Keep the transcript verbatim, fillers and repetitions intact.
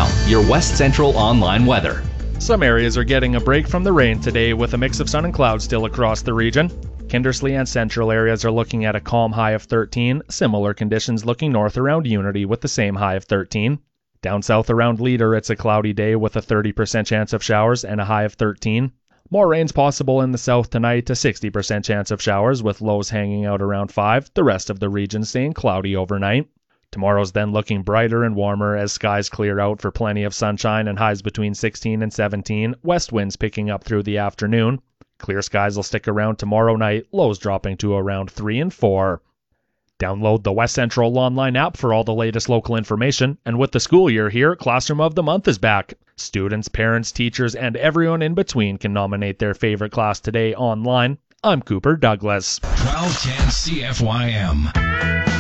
now, your West Central online weather. Some areas are getting a break from the rain today with a mix of sun and clouds still across the region. Kindersley and central areas are looking at a calm high of thirteen, similar conditions looking north around Unity with the same high of thirteen. Down south around Leader, it's a cloudy day with a thirty percent chance of showers and a high of thirteen. More rain's possible in the south tonight, a sixty percent chance of showers with lows hanging out around five, the rest of the region staying cloudy overnight. Tomorrow's then looking brighter and warmer as skies clear out for plenty of sunshine and highs between sixteen and seventeen, west winds picking up through the afternoon. Clear skies will stick around tomorrow night, lows dropping to around three and four. Download the West Central online app for all the latest local information, and with the school year here, Classroom of the Month is back. Students, parents, teachers, and everyone in between can nominate their favorite class today online. I'm Cooper Douglas. twelve ten C F Y M.